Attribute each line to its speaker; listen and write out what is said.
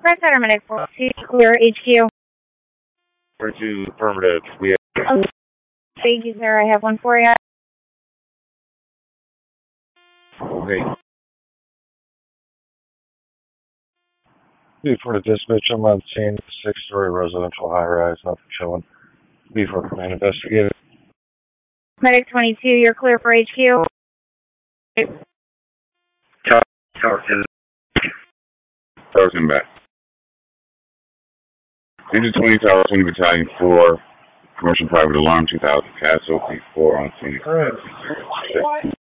Speaker 1: Press Center Medic 42, clear HQ.
Speaker 2: 42, affirmative. We have...
Speaker 1: Oh, thank you, sir. I have one for you.
Speaker 2: Okay.
Speaker 3: Before the dispatch, I'm on scene, 6-story residential high-rise, nothing showing. Before command investigator.
Speaker 1: Medic 22, you're clear for HQ.
Speaker 2: Tower 10. Tower 10 back. Engine 20, Tower 20, Battalion 4, Commercial Private Alarm 2000, Castle P4 on scene.
Speaker 3: All right.